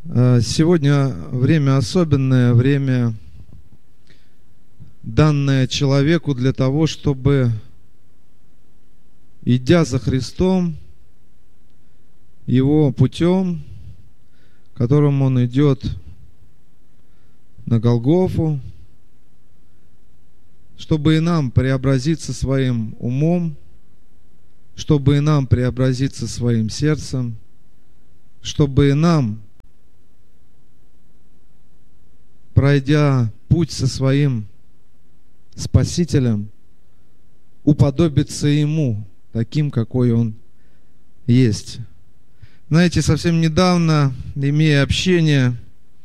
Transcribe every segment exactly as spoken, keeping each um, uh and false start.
Сегодня время особенное, время, данное человеку для того, чтобы, идя за Христом, Его путем, которым Он идет на Голгофу, чтобы и нам преобразиться своим умом, чтобы и нам преобразиться своим сердцем, чтобы и нам, пройдя путь со своим Спасителем, уподобиться Ему, таким, какой Он есть. Знаете, совсем недавно, имея общение,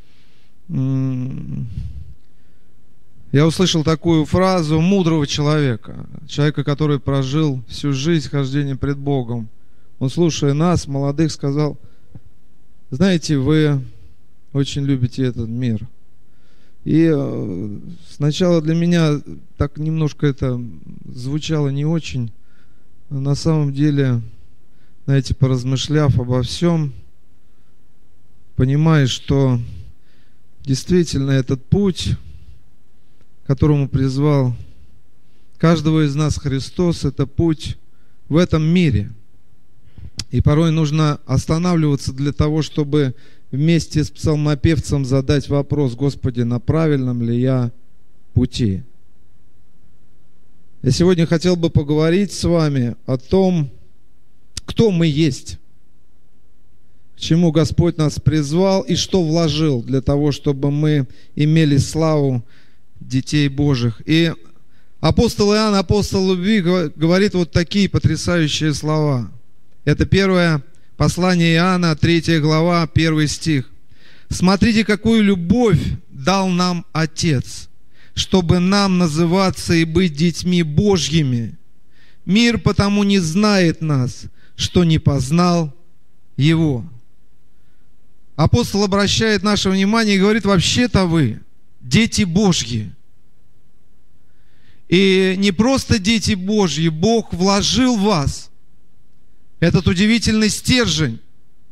я услышал такую фразу мудрого человека, человека, который прожил всю жизнь хождения пред Богом. Он, слушая нас, молодых, сказал: знаете, вы очень любите этот мир. И сначала для меня так немножко это звучало не очень. Но на самом деле, знаете, поразмышляв обо всем, понимаешь, что действительно этот путь, к которому призвал каждого из нас Христос, это путь в этом мире. И порой нужно останавливаться для того, чтобы вместе с псалмопевцем задать вопрос: Господи, на правильном ли я пути? Я сегодня хотел бы поговорить с вами о том, кто мы есть, к чему Господь нас призвал и что вложил для того, чтобы мы имели славу детей Божьих. И апостол Иоанн, апостол любви, говорит вот такие потрясающие слова. Это первое послание Иоанна, третья глава, первый стих. «Смотрите, какую любовь дал нам Отец, чтобы нам называться и быть детьми Божьими. Мир потому не знает нас, что не познал Его». Апостол обращает наше внимание и говорит: вообще-то вы дети Божьи. И не просто дети Божьи, Бог вложил в вас этот удивительный стержень.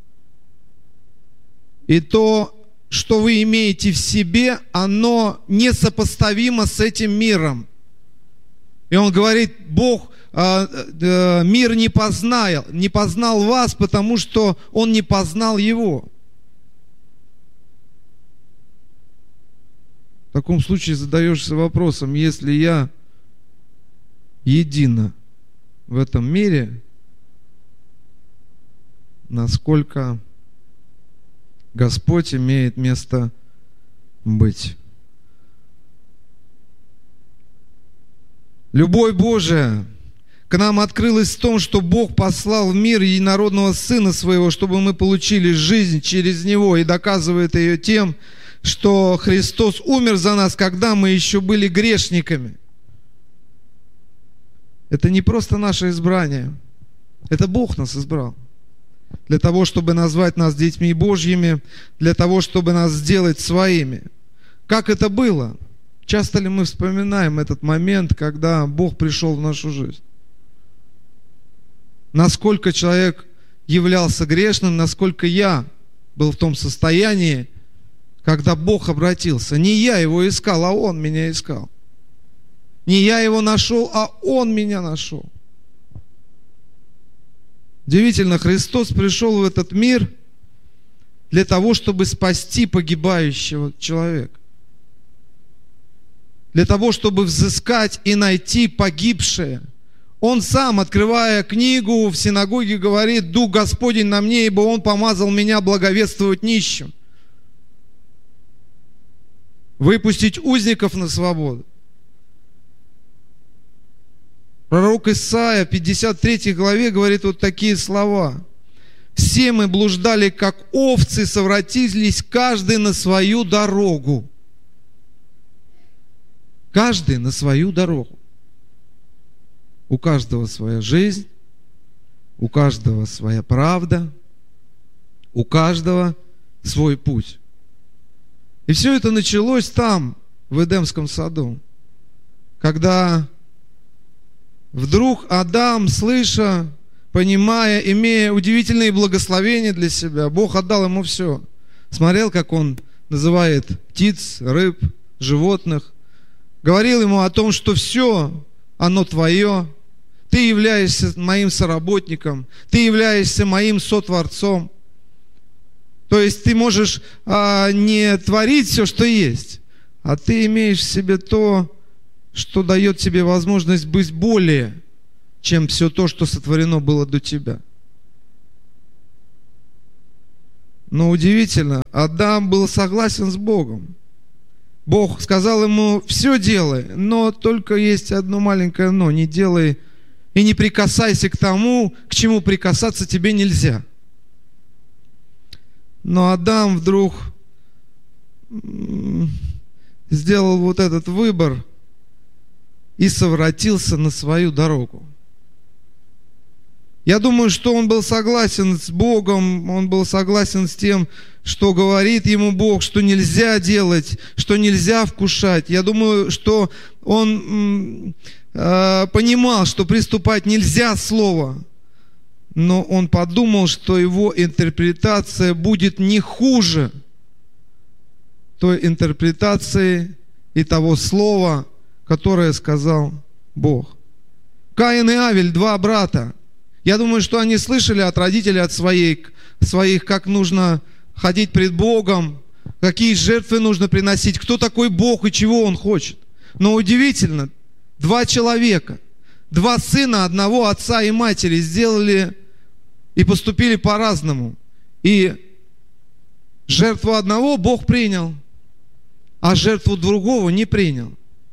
И то, что вы имеете в себе, оно несопоставимо с этим миром. И он говорит: Бог, э, э, мир не познал, не познал вас, потому что он не познал Его. В таком случае задаешься вопросом: если я едино в этом мире, насколько Господь имеет место быть. Любовь Божия к нам открылась в том, что Бог послал в мир единородного Сына Своего, чтобы мы получили жизнь через Него, и доказывает ее тем, что Христос умер за нас, когда мы еще были грешниками. Это не просто наше избрание, это Бог нас избрал. Для того, чтобы назвать нас детьми Божьими, для того, чтобы нас сделать своими. Как это было? Часто ли мы вспоминаем этот момент, когда Бог пришел в нашу жизнь? Насколько человек являлся грешным, насколько я был в том состоянии, когда Бог обратился. Не я его искал, а Он меня искал. Не я его нашел, а Он меня нашел. Удивительно, Христос пришел в этот мир для того, чтобы спасти погибающего человека. Для того, чтобы взыскать и найти погибшее. Он сам, открывая книгу в синагоге, говорит: «Дух Господень на мне, ибо Он помазал меня благовествовать нищим, выпустить узников на свободу». Пророк Исаия в пятьдесят третьей главе говорит вот такие слова: «Все мы блуждали, как овцы, совратились каждый на свою дорогу». Каждый на свою дорогу. У каждого своя жизнь, у каждого своя правда, у каждого свой путь. И все это началось там, в Эдемском саду, когда вдруг Адам, слыша, понимая, имея удивительные благословения для себя, Бог отдал ему все. смотрел, как он называет птиц, рыб, животных, говорил ему о том, что все, оно твое, ты являешься моим соработником, ты являешься моим сотворцом. То есть ты можешь а, не творить все, что есть, а ты имеешь в себе то, что дает тебе возможность быть более, чем все то, что сотворено было до тебя. Но удивительно, Адам был согласен с Богом. Бог сказал ему: все делай, но только есть одно маленькое но: не делай и не прикасайся к тому, к чему прикасаться тебе нельзя. Но Адам вдруг сделал вот этот выбор и совратился на свою дорогу. Я думаю, что он был согласен с Богом, он был согласен с тем, что говорит ему Бог, что нельзя делать, что нельзя вкушать. Я думаю, что он э, понимал, что приступать нельзя слово, но он подумал, что его интерпретация будет не хуже той интерпретации и того слова, которое сказал Бог. Каин и Авель, два брата. Я думаю, что они слышали от родителей, от своих, своих, как нужно ходить пред Богом, какие жертвы нужно приносить, кто такой Бог и чего Он хочет. Но удивительно, два человека, два сына одного отца и матери сделали и поступили по-разному. И жертву одного Бог принял, а жертву другого не принял.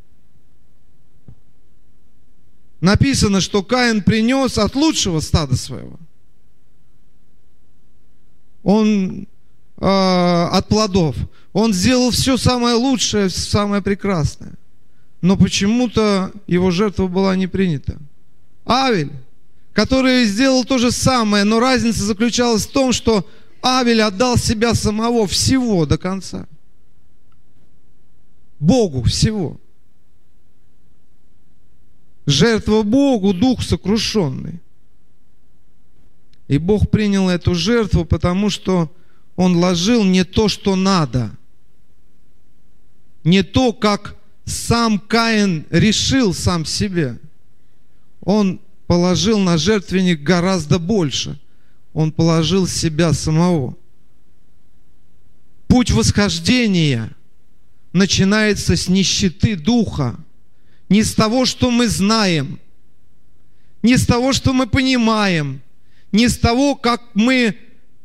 Написано, что Каин принес от лучшего стада своего. Он э, от плодов. Он сделал все самое лучшее, самое прекрасное. Но почему-то его жертва была не принята. Авель, который сделал то же самое, но разница заключалась в том, что Авель отдал себя самого, всего до конца. Богу всего. Жертва Богу, дух сокрушенный. И Бог принял эту жертву, потому что Он ложил не то, что надо. Не то, как сам Каин решил сам себе. Он положил на жертвенник гораздо больше. Он положил себя самого. Путь восхождения начинается с нищеты духа. Не с того, что мы знаем, не с того, что мы понимаем, не с того, как мы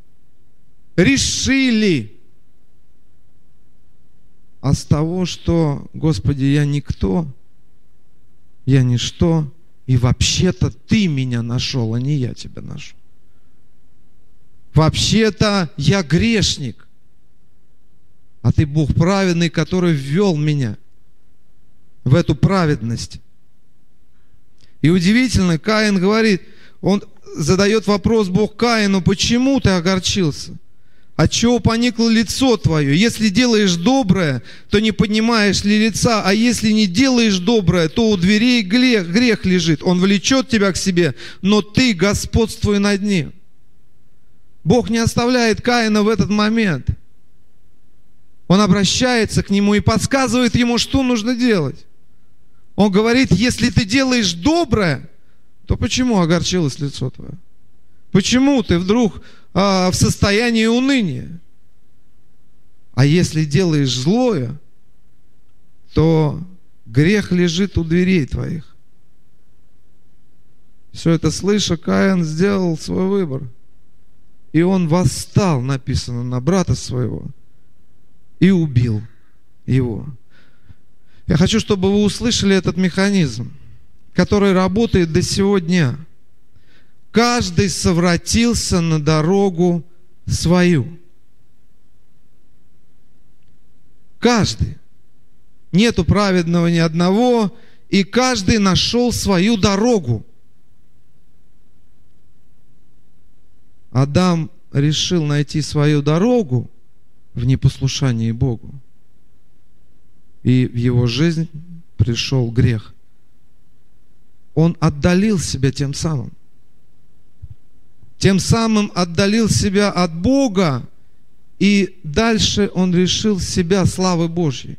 решили, а с того, что, Господи, я никто, я ничто, и вообще-то Ты меня нашел, а не я Тебя нашел. Вообще-то я грешник, а Ты Бог праведный, который ввел меня в эту праведность. И удивительно, Каин говорит, он задает вопрос Бог Каину: почему ты огорчился? Отчего поникло лицо твое? Если делаешь доброе, то не поднимаешь ли лица, а если не делаешь доброе, то у дверей грех, грех лежит. Он влечет тебя к себе, но ты господствуй над ним. Бог не оставляет Каина в этот момент. Он обращается к нему и подсказывает ему, что нужно делать. Он говорит: если ты делаешь доброе, то почему огорчилось лицо твое? Почему ты вдруг а, в состоянии уныния? А если делаешь злое, то грех лежит у дверей твоих. Все это слыша, Каин сделал свой выбор. И он восстал, написано, на брата своего и убил его. Я хочу, чтобы вы услышали этот механизм, который работает до сего дня. Каждый совратился на дорогу свою. Каждый. Нету праведного ни одного, и каждый нашел свою дорогу. Адам решил найти свою дорогу в непослушании Богу. И в его жизнь пришел грех. Он отдалил себя тем самым. Тем самым отдалил себя от Бога И дальше он лишил себя славы Божьей.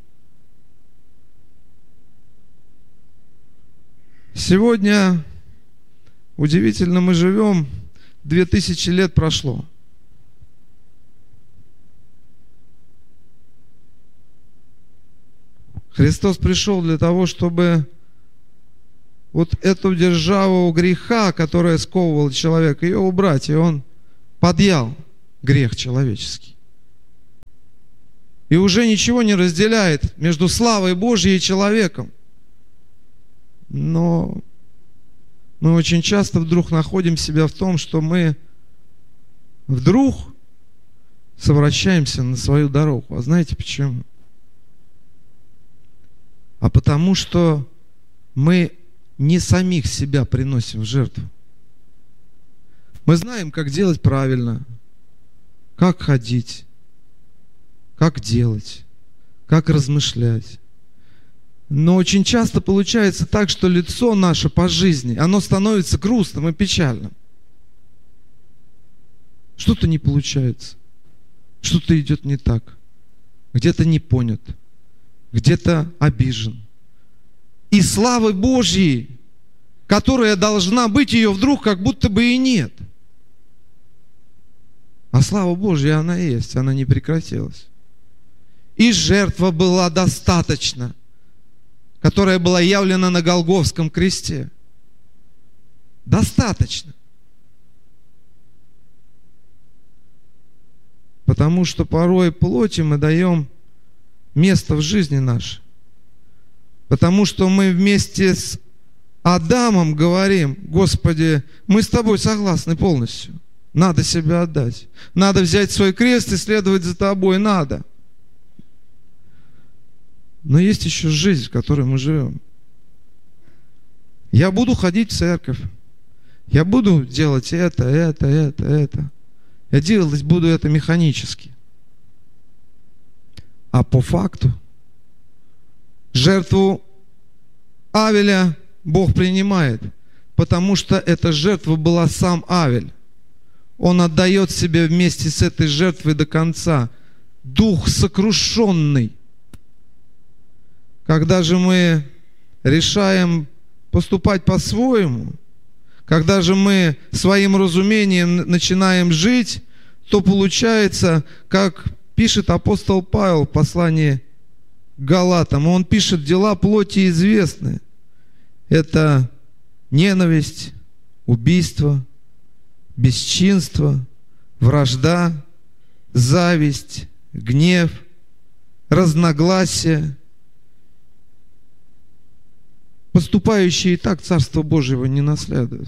Сегодня, удивительно, мы живем, две тысячи лет прошло. Христос пришел для того, чтобы вот эту державу греха, которая сковывала человека, ее убрать, и Он подъял грех человеческий. И уже ничего не разделяет между славой Божьей и человеком. Но мы очень часто вдруг находим себя в том, что мы вдруг совращаемся на свою дорогу. А знаете почему? А потому что мы не самих себя приносим в жертву. Мы знаем, как делать правильно, как ходить, как делать, как размышлять. Но очень часто получается так, что лицо наше по жизни, оно становится грустным и печальным. Что-то не получается, что-то идет не так, где-то не понят, где-то обижен. И славы Божьей, которая должна быть, ее вдруг как будто бы и нет. А слава Божья, она есть, она не прекратилась. И жертва была достаточно, которая была явлена на Голгофском кресте. Достаточно. Потому что порой плоти мы даем место в жизни нашей. Потому что мы вместе с Адамом говорим: Господи, мы с Тобой согласны полностью. Надо себя отдать. Надо взять свой крест и следовать за Тобой. Надо. Но есть еще жизнь, в которой мы живем. Я буду ходить в церковь. Я буду делать это, это, это, это. Я делать буду это механически. А по факту жертву Авеля Бог принимает, потому что эта жертва была сам Авель. Он отдает себя вместе с этой жертвой до конца. Дух сокрушенный. Когда же мы решаем поступать по-своему, когда же мы своим разумением начинаем жить, то получается, как пишет апостол Павел в послании к Галатам, он пишет: дела плоти известны. Это ненависть, убийство, бесчинство, вражда, зависть, гнев, разногласия. Поступающие и так Царство Божьего не наследуют.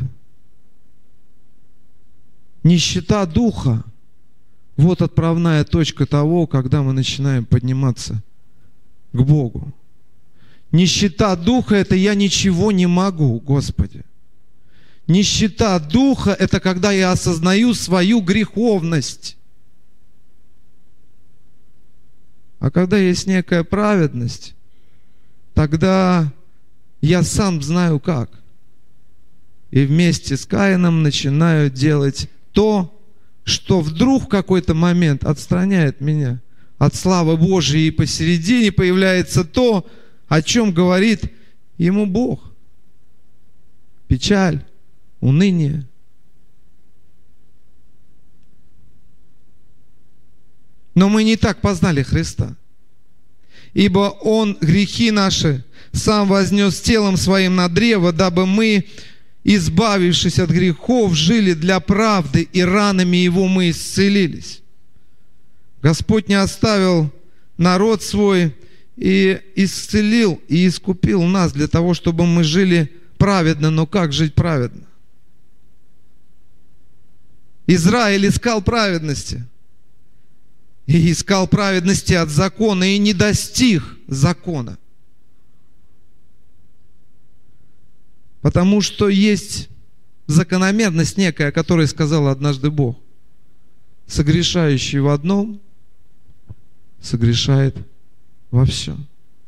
Нищета духа – вот отправная точка того, когда мы начинаем подниматься к Богу. Нищета духа – это я ничего не могу, Господи. Нищета духа – это когда я осознаю свою греховность. А когда есть некая праведность, тогда я сам знаю как. И вместе с Каином начинаю делать то, что вдруг в какой-то момент отстраняет меня от славы Божьей, и посередине появляется то, о чем говорит ему Бог. Печаль, уныние. Но мы не так познали Христа. Ибо Он грехи наши сам вознес телом своим на древо, дабы мы, избавившись от грехов, жили для правды, и ранами Его мы исцелились. Господь не оставил народ свой и исцелил, и искупил нас для того, чтобы мы жили праведно. Но как жить праведно? Израиль искал праведности. И искал праведности от закона, и не достиг закона. Потому что есть закономерность некая, о которой сказал однажды Бог. Согрешающий в одном, согрешает во всем.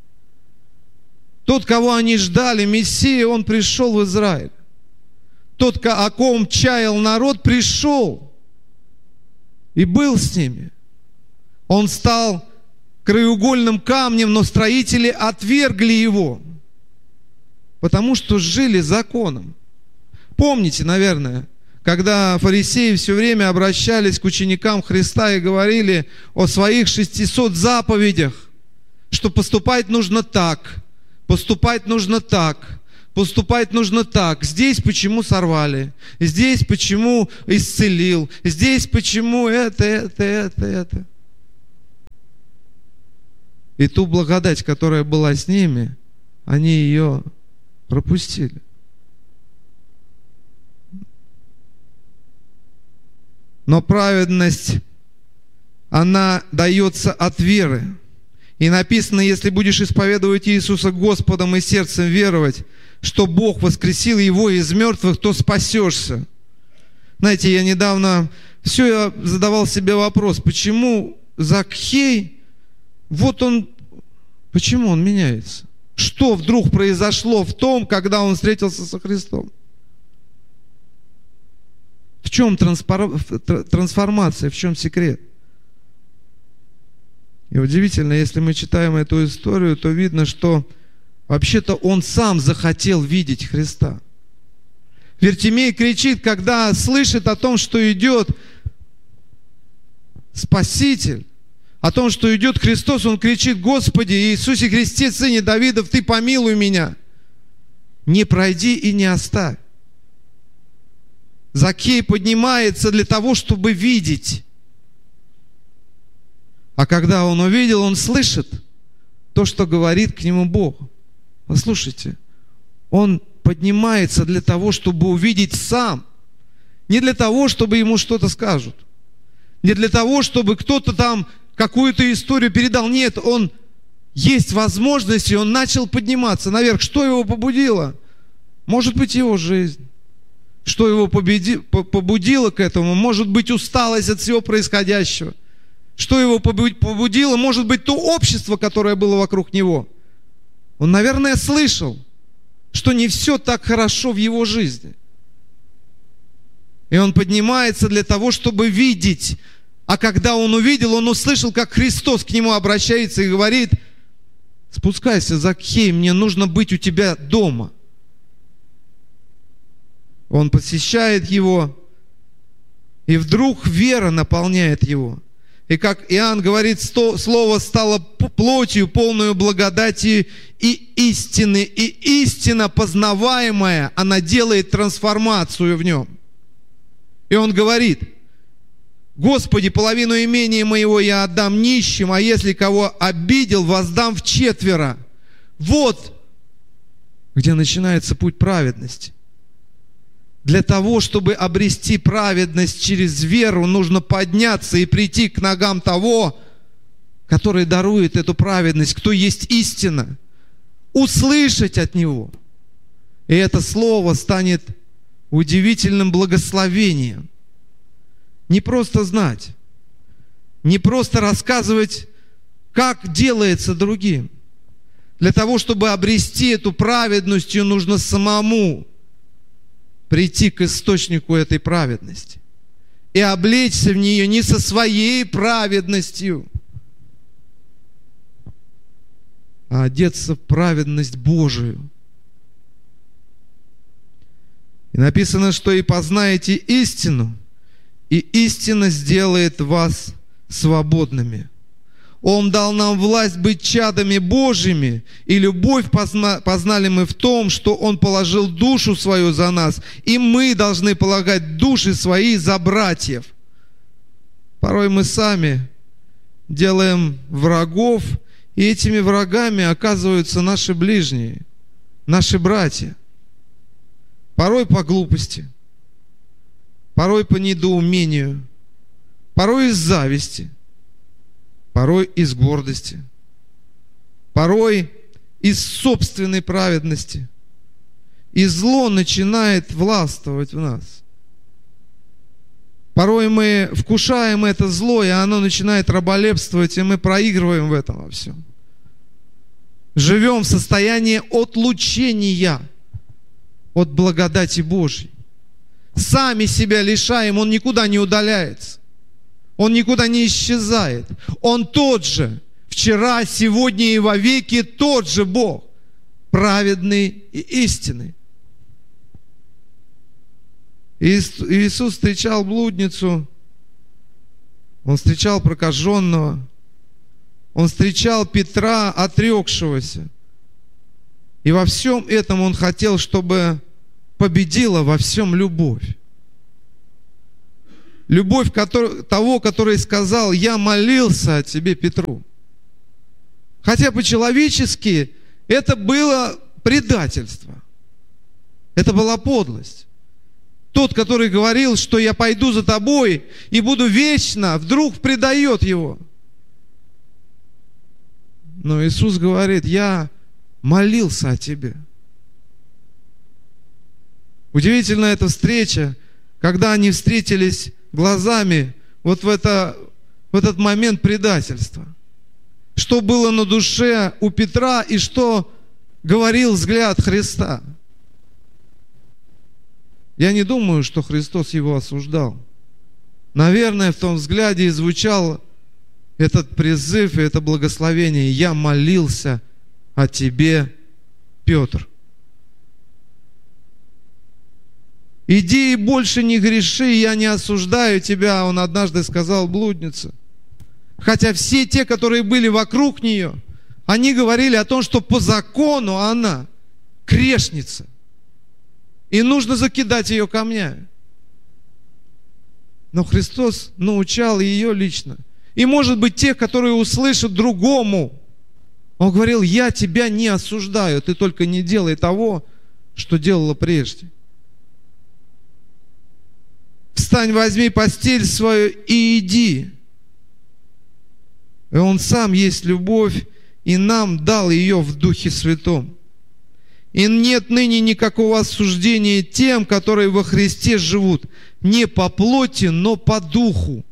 Тот, кого они ждали, Мессия, он пришел в Израиль. Тот, о ком чаял народ, пришел и был с ними. Он стал краеугольным камнем, но строители отвергли его, потому что жили законом. Помните, наверное, когда фарисеи все время обращались к ученикам Христа и говорили о своих шестисот заповедях, что поступать нужно так, поступать нужно так, поступать нужно так. Здесь почему сорвали, здесь почему исцелил, здесь почему это, это, это, это. И ту благодать, которая была с ними, они ее пропустили. Но праведность, она дается от веры. И написано, если будешь исповедовать Иисуса Господом и сердцем веровать, что Бог воскресил Его из мертвых, то спасешься. Знаете, я недавно все я задавал себе вопрос, почему Закхей, вот он, почему он меняется? Что вдруг произошло в том, когда он встретился со Христом? В чем трансформация, в чем секрет? И удивительно, если мы читаем эту историю, то видно, что вообще-то он сам захотел видеть Христа. Вертимей кричит, когда слышит о том, что идет Спаситель, о том, что идет Христос, он кричит: Господи, Иисусе Христе, Сыне Давидов, Ты помилуй меня. Не пройди и не оставь. Закхей поднимается для того, чтобы видеть. А когда он увидел, он слышит то, что говорит к нему Бог. Послушайте, он поднимается для того, чтобы увидеть сам. Не для того, чтобы ему что-то скажут. Не для того, чтобы кто-то там какую-то историю передал. Нет, он есть возможность, и он начал подниматься наверх. Что его побудило? Может быть, его жизнь. Что его победи, побудило к этому? Может быть, усталость от всего происходящего. Что его побудило? Может быть, то общество, которое было вокруг него. Он, наверное, слышал, что не все так хорошо в его жизни. И он поднимается для того, чтобы видеть. А когда он увидел, он услышал, как Христос к нему обращается и говорит: спускайся, Закхей, мне нужно быть у тебя дома. Он посещает его, и вдруг вера наполняет его. И как Иоанн говорит, слово стало плотью, полную благодати и истины. И истина познаваемая, она делает трансформацию в нем. И он говорит: Господи, половину имения моего я отдам нищим, а если кого обидел, воздам вчетверо. Вот где начинается путь праведности. Для того, чтобы обрести праведность через веру, нужно подняться и прийти к ногам того, который дарует эту праведность, кто есть истина. Услышать от Него. И это слово станет удивительным благословением. Не просто знать, не просто рассказывать, как делается другим. Для того, чтобы обрести эту праведность, нужно самому прийти к источнику этой праведности и облечься в нее не со своей праведностью, а одеться в праведность Божию. И написано, что и познаете истину, и истина сделает вас свободными. Он дал нам власть быть чадами Божьими, и любовь позна, познали мы в том, что Он положил душу свою за нас, и мы должны полагать души свои за братьев. Порой мы сами делаем врагов, и этими врагами оказываются наши ближние, наши братья. Порой по глупости, порой по недоумению, порой из зависти, порой из гордости, порой из собственной праведности. И зло начинает властвовать в нас. Порой мы вкушаем это зло, и оно начинает раболепствовать, и мы проигрываем в этом во всем. Живем в состоянии отлучения от благодати Божьей. Сами себя лишаем, он никуда не удаляется. Он никуда не исчезает. Он тот же. Вчера, сегодня и вовеки тот же Бог. Праведный и истинный. Иисус встречал блудницу. Он встречал прокаженного. Он встречал Петра, отрекшегося. И во всем этом Он хотел, чтобы победила во всем любовь. Любовь того, который сказал: «Я молился о тебе, Петру». Хотя по-человечески это было предательство. Это была подлость. Тот, который говорил, что я пойду за тобой и буду вечно, вдруг предает его. Но Иисус говорит: я молился о тебе. Удивительна эта встреча, когда они встретились глазами вот в, это, в этот момент предательства. Что было на душе у Петра и что говорил взгляд Христа. Я не думаю, что Христос его осуждал. Наверное, в том взгляде и звучал этот призыв и это благословение: «Я молился о тебе, Петр». «Иди и больше не греши, я не осуждаю тебя», он однажды сказал блуднице. Хотя все те, которые были вокруг нее, они говорили о том, что по закону она грешница. И нужно закидать ее камнями. Но Христос научал ее лично. И, может быть, тех, которые услышат другому. Он говорил: я тебя не осуждаю, ты только не делай того, что делала прежде. Встань, возьми постель свою и иди. И Он сам есть любовь, и нам дал ее в Духе Святом. И нет ныне никакого осуждения тем, которые во Христе живут, не по плоти, но по духу.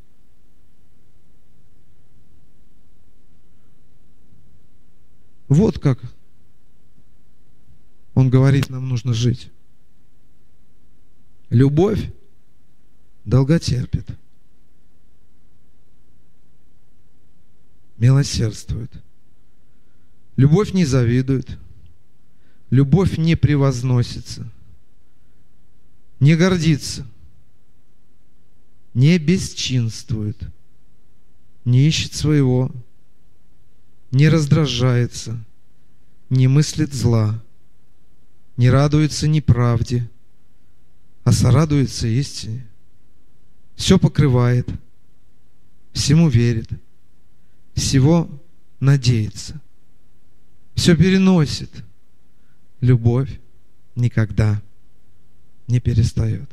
Вот как Он говорит, нам нужно жить. Любовь долготерпит, милосердствует. Любовь не завидует. Любовь не превозносится, не гордится, не бесчинствует, не ищет своего, не раздражается, не мыслит зла, не радуется неправде, а сорадуется истине. Все покрывает, всему верит, всего надеется, все переносит. Любовь никогда не перестает.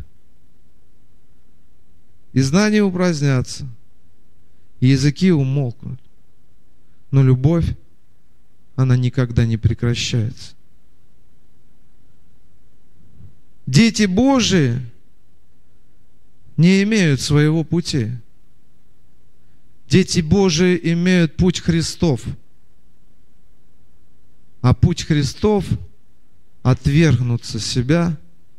И знания упразднятся, и языки умолкнут, но любовь, она никогда не прекращается. Дети Божии не имеют своего пути. Дети Божии имеют путь Христов. А путь Христов — отвергнуться себя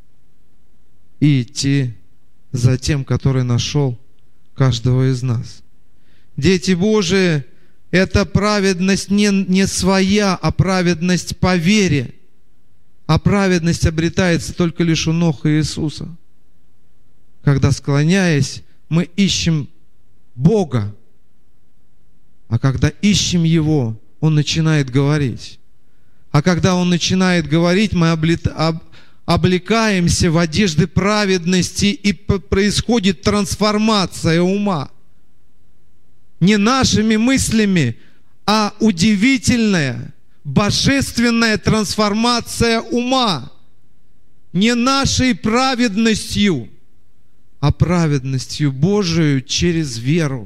и идти за тем, который нашел каждого из нас. Дети Божии — это праведность не, не своя, а праведность по вере. А праведность обретается только лишь у ног Иисуса. Когда, склоняясь, мы ищем Бога, а когда ищем Его, Он начинает говорить. А когда Он начинает говорить, мы облекаемся в одежды праведности, и происходит трансформация ума. Не нашими мыслями, а удивительная, божественная трансформация ума. Не нашей праведностью, а праведностью Божию через веру.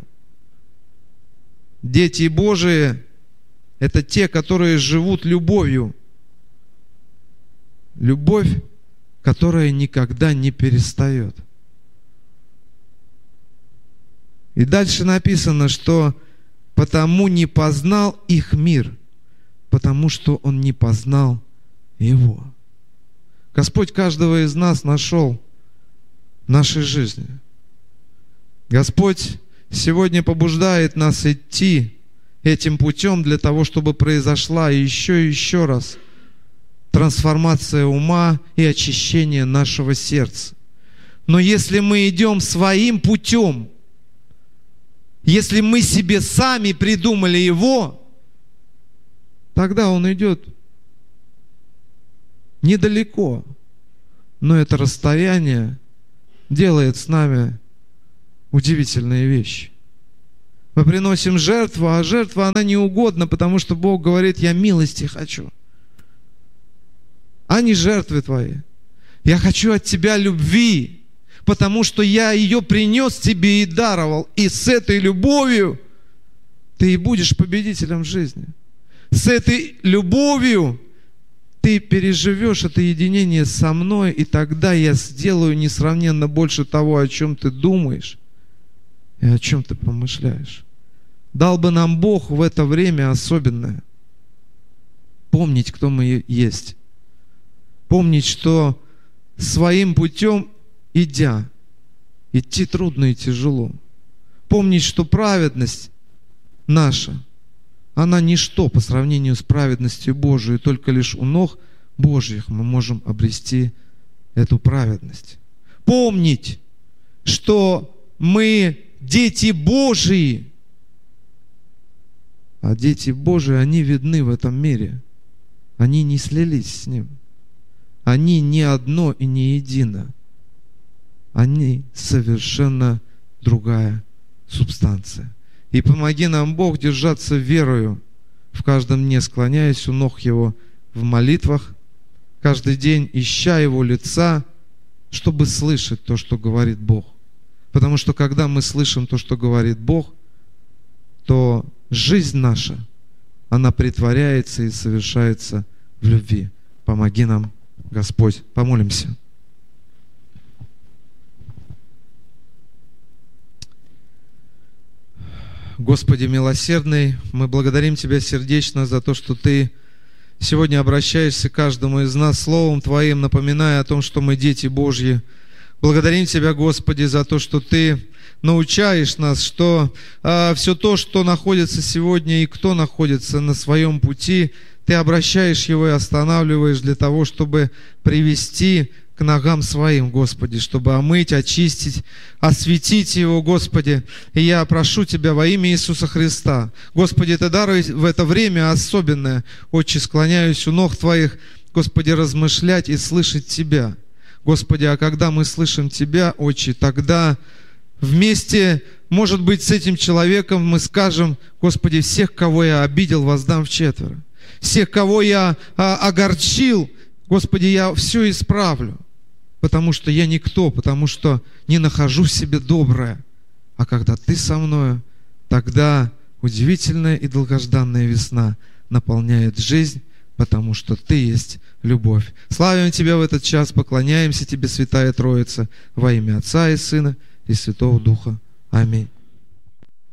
Дети Божии — это те, которые живут любовью. Любовь, которая никогда не перестает. И дальше написано, что «потому не познал их мир, потому что он не познал его». Господь каждого из нас нашел в нашей жизни. Господь сегодня побуждает нас идти этим путем для того, чтобы произошла еще и еще раз трансформация ума и очищение нашего сердца. Но если мы идем своим путем, если мы себе сами придумали его, тогда он идет недалеко. Но это расстояние делает с нами удивительные вещи. Мы приносим жертву, а жертва, она не угодна, потому что Бог говорит: я милости хочу, а не жертвы твои. Я хочу от тебя любви, потому что я ее принес тебе и даровал. И с этой любовью ты и будешь победителем в жизни. С этой любовью ты переживешь это единение со мной, и тогда я сделаю несравненно больше того, о чем ты думаешь и о чем ты помышляешь. Дал бы нам Бог в это время особенное помнить, кто мы есть. Помнить, что своим путем идя, идти трудно и тяжело. Помнить, что праведность наша, она ничто по сравнению с праведностью Божией. Только лишь у ног Божьих мы можем обрести эту праведность. Помнить, что мы дети Божьи, а дети Божии, они видны в этом мире. Они не слились с Ним. Они не одно и не едино. Они совершенно другая субстанция. И помоги нам, Бог, держаться верою в каждом дне, склоняясь у ног Его в молитвах, каждый день ища Его лица, чтобы слышать то, что говорит Бог. Потому что когда мы слышим то, что говорит Бог, то жизнь наша, она претворяется и совершается в любви. Помоги нам, Господь. Помолимся. Господи милосердный, мы благодарим Тебя сердечно за то, что Ты сегодня обращаешься к каждому из нас Словом Твоим, напоминая о том, что мы дети Божьи. Благодарим Тебя, Господи, за то, что Ты научаешь нас, что а, все то, что находится сегодня и кто находится на своем пути, Ты обращаешь его и останавливаешь для того, чтобы привести к ногам Своим, Господи, чтобы омыть, очистить, осветить его, Господи. И я прошу Тебя во имя Иисуса Христа, Господи, Ты даруй в это время особенное, Отче, склоняюсь у ног Твоих, Господи, размышлять и слышать Тебя. Господи, а когда мы слышим Тебя, Отче, тогда вместе, может быть, с этим человеком мы скажем: Господи, всех, кого я обидел, воздам вчетверо. Всех, кого я а, огорчил, Господи, я все исправлю. Потому что я никто, потому что не нахожу в себе доброе. А когда Ты со мною, тогда удивительная и долгожданная весна наполняет жизнь, потому что Ты есть любовь. Славим Тебя в этот час, поклоняемся Тебе, Святая Троица, во имя Отца и Сына и Святого Духа. Аминь.